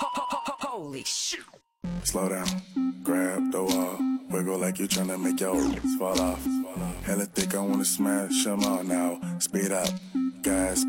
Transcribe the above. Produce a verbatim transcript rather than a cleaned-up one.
Holy shit. Slow down, grab the wall, wiggle like you're tryna make your fall off. Hella thick, I wanna smash them all now. Speed up, gas,